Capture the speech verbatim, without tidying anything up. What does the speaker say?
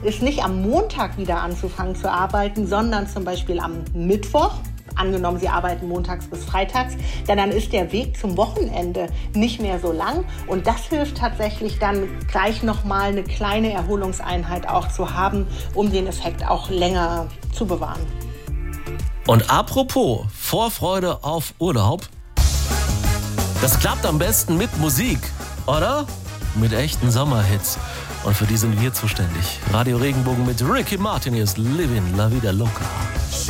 ist nicht am Montag wieder anzufangen zu arbeiten, sondern zum Beispiel am Mittwoch. Angenommen, Sie arbeiten montags bis freitags, denn dann ist der Weg zum Wochenende nicht mehr so lang. Und das hilft tatsächlich dann gleich nochmal eine kleine Erholungseinheit auch zu haben, um den Effekt auch länger zu bewahren. Und apropos Vorfreude auf Urlaub, das klappt am besten mit Musik, oder? Mit echten Sommerhits. Und für die sind wir zuständig. Radio Regenbogen mit Ricky Martin ist Living La Vida Loca.